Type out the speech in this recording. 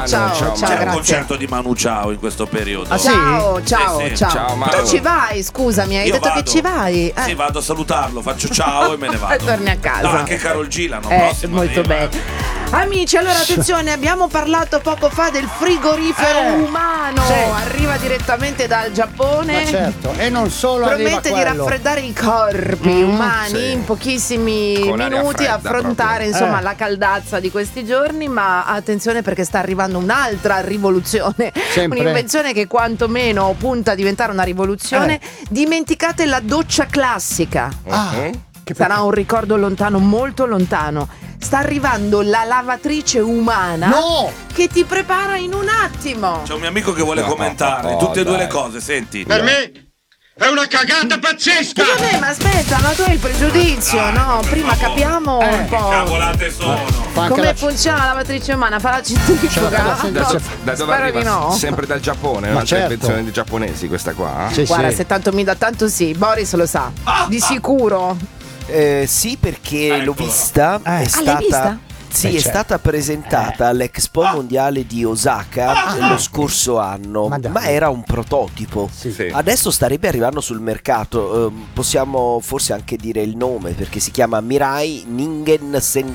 C'è un grazie. concerto di Manu Ciao in questo periodo. Ah, sì? Ciao. Ciao, Manu. Dove ci vai? Scusami, hai Io detto vado. che ci vai? Sì, vado a salutarlo, faccio ciao e me ne vado. E torni a casa. No, anche Carol G l'anno prossimo. Molto bene. Amici, allora attenzione, abbiamo parlato poco fa del frigorifero umano. Sì. Arriva direttamente dal Giappone. Ma certo, e non solo Promette di arriva quello. raffreddare i corpi umani sì. in pochissimi Con aria minuti, fredda affrontare proprio. insomma la caldazza di questi giorni, ma attenzione perché sta arrivando un'altra rivoluzione, Sempre. un'invenzione che quantomeno punta a diventare una rivoluzione. Dimenticate la doccia classica. Che Sarà un ricordo lontano, molto lontano. Sta arrivando la lavatrice umana No! che ti prepara in un attimo. C'è un mio amico che vuole commentare no, tutte e due dai. le cose, senti. Per me è una cagata pazzesca! Vabbè, ma aspetta, ma tu hai il pregiudizio, Dai, no? per Prima favore. capiamo un po' Cavolate sono. Fa anche come la- funziona la lavatrice umana. Fa la centrifuga? Certo, Da dove Spero arriva? di no. Sempre dal Giappone, Ma un'altra certo. invenzione dei giapponesi questa qua. Sì, Guarda, sì. se tanto mi dà tanto sì, Boris lo sa. Di sicuro. Sì, perché l'ho vista. È l'hai stata. vista? Sì, è certo. stata presentata all'Expo Mondiale di Osaka lo scorso anno, Ma ma, dai. era un prototipo. Sì. Adesso starebbe arrivando sul mercato, possiamo forse anche dire il nome perché si chiama Mirai Ningen